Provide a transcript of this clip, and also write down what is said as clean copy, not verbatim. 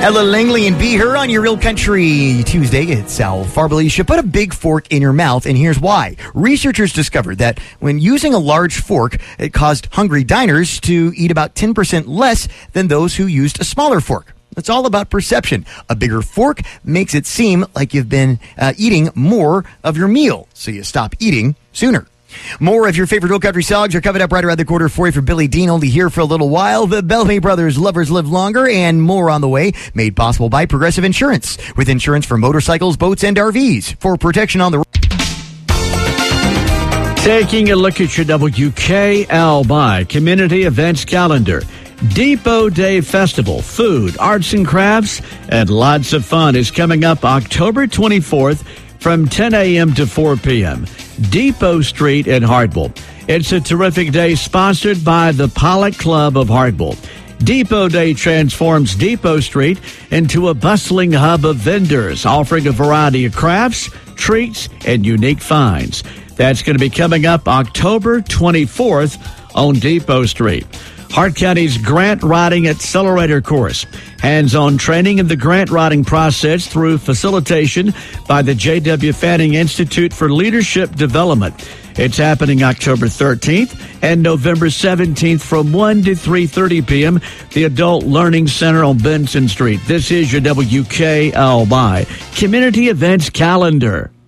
Ella Langley and Be Her on your Real Country Tuesday. It's Al Farbley. You should put a big fork in your mouth, and here's why. Researchers discovered that when using a large fork, it caused hungry diners to eat about 10% less than those who used a smaller fork. It's all about perception. A bigger fork makes it seem like you've been eating more of your meal, so you stop eating sooner. More of your favorite Real Country songs are coming up right around the corner for you for Billy Dean, only here for a little while. The Bellamy Brothers, Lovers Live Longer, and more on the way, made possible by Progressive Insurance, with insurance for motorcycles, boats, and RVs. For protection on the road. Taking a look at your WKLY Community Events Calendar. Depot Day Festival, food, arts and crafts, and lots of fun is coming up October 24th from 10 a.m. to 4 p.m. Depot Street in Hartwell. It's a terrific day sponsored by the Pollock Club of Hartwell. Depot Day transforms Depot Street into a bustling hub of vendors offering a variety of crafts, treats, and unique finds. That's going to be coming up October 24th on Depot Street. Hart County's Grant Writing Accelerator course. Hands-on training in the grant writing process through facilitation by the J.W. Fanning Institute for Leadership Development. It's happening October 13th and November 17th from 1 to 3:30 p.m. The Adult Learning Center on Benson Street. This is your WKLY Community Events Calendar.